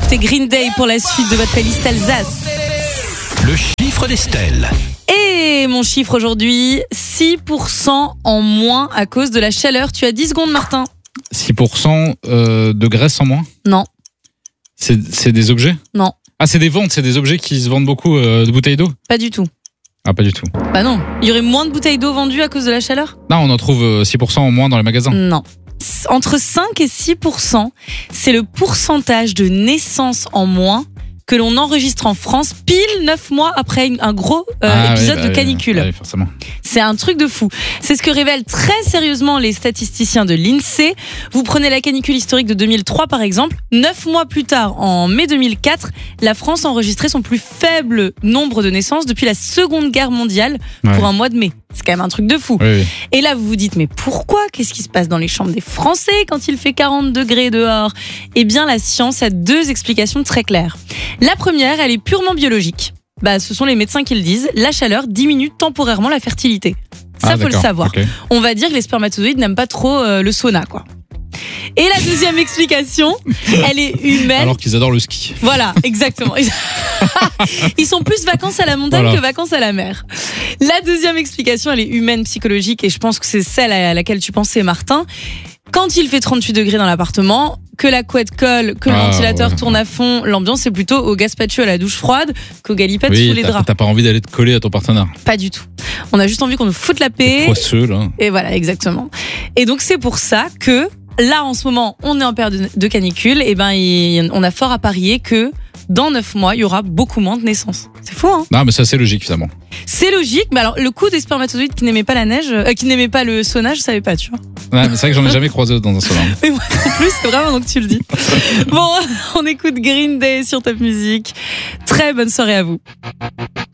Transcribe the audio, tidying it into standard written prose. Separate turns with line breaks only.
écoutez Green Day pour la suite de votre playlist Alsace.
Le chiffre d'Estelle.
Et mon chiffre aujourd'hui, 6% en moins à cause de la chaleur. Tu as 10 secondes, Martin.
6% de graisse en moins.
Non.
C'est des objets ?
Non.
Ah, c'est des ventes, c'est des objets qui se vendent beaucoup de bouteilles d'eau ?
Pas du tout.
Ah, pas du tout.
Bah non. Il y aurait moins de bouteilles d'eau vendues à cause de la chaleur ?
Non, on en trouve 6% en moins dans les magasins.
Non. Entre 5 et 6%, c'est le pourcentage de naissances en moins que l'on enregistre en France pile 9 mois après un gros épisode de canicule.
Oui, forcément.
C'est un truc de fou. C'est ce que révèlent très sérieusement les statisticiens de l'INSEE. Vous prenez la canicule historique de 2003 par exemple. 9 mois plus tard, en mai 2004, la France a enregistré son plus faible nombre de naissances depuis la Seconde Guerre mondiale pour un mois de mai. C'est quand même un truc de fou.
Oui.
Et là, vous vous dites, mais pourquoi ? Qu'est-ce qui se passe dans les chambres des Français quand il fait 40 degrés dehors ? Eh bien, la science a 2 explications très claires. La première, elle est purement biologique. Ce sont les médecins qui le disent. La chaleur diminue temporairement la fertilité. Ça, faut le savoir.
Okay.
On va dire que les spermatozoïdes n'aiment pas trop le sauna, quoi. Et la deuxième explication, elle est humaine.
Alors qu'ils adorent le ski.
Voilà, exactement. Ils sont plus vacances à la montagne que vacances à la mer. La deuxième explication, elle est humaine, psychologique, et je pense que c'est celle à laquelle tu pensais, Martin. Quand il fait 38 degrés dans l'appartement, que la couette colle, que le ventilateur tourne à fond, l'ambiance est plutôt au gazpacho à la douche froide qu'au galipette sous les draps.
T'as pas envie d'aller te coller à ton partenaire.
Pas du tout. On a juste envie qu'on nous foute la paix.
Poisseux, là.
Et voilà, exactement. Et donc c'est pour ça que là, en ce moment, on est en période de canicule. Et on a fort à parier que dans 9 mois, il y aura beaucoup moins de naissances. C'est fou, hein ?
Non, mais c'est assez logique, finalement.
C'est logique, mais alors, le coup des spermatozoïdes qui n'aimaient pas la neige, qui n'aimaient pas le sauna, je savais pas, tu vois.
Ouais, mais c'est vrai que j'en ai jamais croisé dans un sauna.
Mais moi non plus, c'est vraiment donc tu le dis. Bon, on écoute Green Day sur Top Music. Très bonne soirée à vous.